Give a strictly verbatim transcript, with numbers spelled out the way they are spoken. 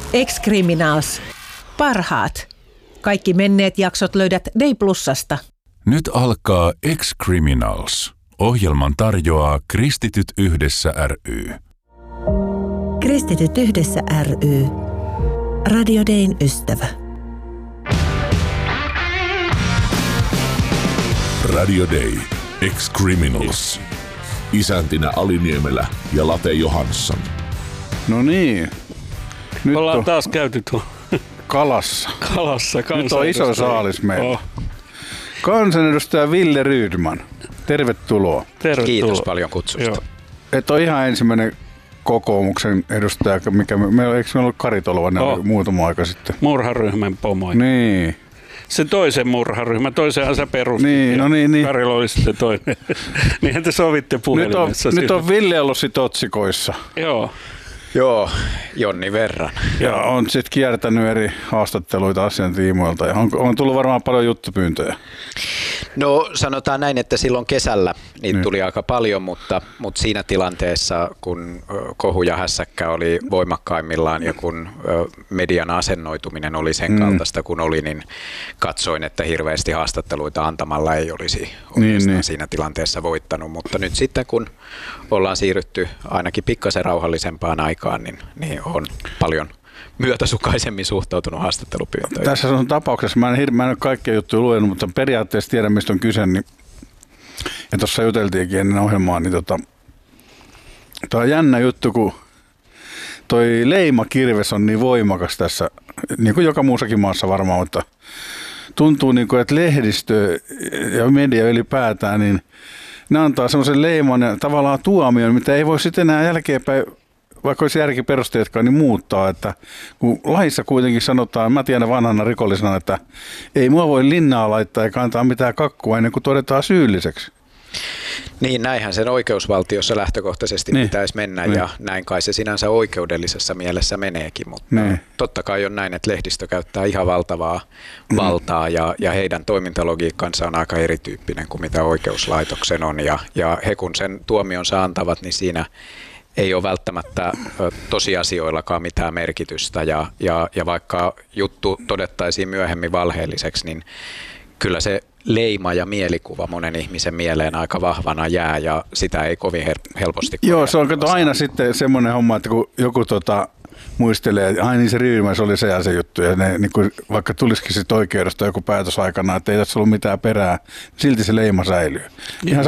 Ex-Criminals. Parhaat. Kaikki menneet jaksot löydät Day Plusasta. Nyt alkaa Ex-Criminals. Ohjelman tarjoaa Kristityt yhdessä ry. Kristityt yhdessä ry. Radio Dayn ystävä. Radio Day. Ex-Criminals. Isäntinä Aliniemelä ja Late Johansson. No niin. Nyt ollaan on taas käyty tuon kalassa. kalassa. Nyt on iso saalis meillä. Oh. Kansanedustaja Wille Rydman. Tervetuloa. Tervetuloa. Kiitos paljon kutsusta. Joo. Et ole ihan ensimmäinen kokoomuksen edustaja, mikä me, me, eikö meillä ollut Kari Tolvanen oh. muutama aika sitten? Murharyhmän pomo. Niin. Se toisen murharyhmän, toisenhan sä perustit. Niin, no niin, niin. Karilla oli sitten toinen. Niinhän te sovitte puhelimessa. Nyt on, nyt on Ville ollut sit otsikoissa. Joo. Joo, Jonni verran. Ja on sitten kiertänyt eri haastatteluita asian tiimoilta ja on, on tullut varmaan paljon juttupyyntöjä. No sanotaan näin, että silloin kesällä niitä niin. tuli aika paljon, mutta, mutta siinä tilanteessa, kun kohu ja hässäkkä oli voimakkaimmillaan ja kun median asennoituminen oli sen mm. kaltaista kuin oli, niin katsoin, että hirveästi haastatteluita antamalla ei olisi oikeastaan niin, niin. siinä tilanteessa voittanut. Mutta nyt sitten kun ollaan siirrytty ainakin pikkasen rauhallisempaan aikaan, niin, niin on paljon myötäsukaisemmin suhtautunut haastattelupyyntöihin. Tässä on tapauksessa, mä en, mä en ole kaikkia juttuja luenut, mutta periaatteessa tiedän, mistä on kyse. Niin, ja tuossa juteltiinkin ennen ohjelmaa, niin tota, tämä on jännä juttu, kun toi leimakirves on niin voimakas tässä, niin kuin joka muussakin maassa varmaan, mutta tuntuu niin kuin, että lehdistö ja media ylipäätään, niin ne antaa semmoisen leiman ja tavallaan tuomion, mitä ei voi sitten enää jälkeenpäin, vaikka olisi järkiperusteetkaan, niin muuttaa, että kun laissa kuitenkin sanotaan, mä tiedän vanhana rikollisena, että ei mua voi linnaa laittaa eikä antaa mitään kakkua ennen kuin todetaan syylliseksi. Niin, näinhän sen oikeusvaltiossa lähtökohtaisesti niin. pitäisi mennä niin. ja näin kai se sinänsä oikeudellisessa mielessä meneekin, mutta niin. totta kai on näin, että lehdistö käyttää ihan valtavaa mm. valtaa ja, ja heidän toimintalogiikkansa on aika erityyppinen kuin mitä oikeuslaitoksen on ja, ja he kun sen tuomionsa antavat, niin siinä ei ole välttämättä tosiasioillakaan mitään merkitystä ja, ja, ja vaikka juttu todettaisiin myöhemmin valheelliseksi, niin kyllä se leima ja mielikuva monen ihmisen mieleen aika vahvana jää ja sitä ei kovin helposti. Joo, se on kato aina sitten semmoinen homma, että kun joku tota, muistelee, että ai niin se Rydman, se oli se ja se juttu ja ne, niin kuin, vaikka tulisikin sitten oikeudesta joku päätös aikana, että ei tässä ollut mitään perää, silti se leima säilyy. Ihan